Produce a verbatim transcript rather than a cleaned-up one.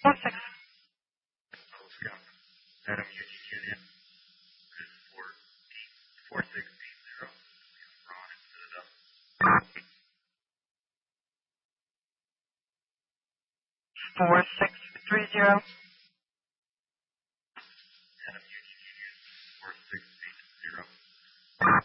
Four six. Adam Union Union is four eight four six eight zero. Ron instead of Four six three zero.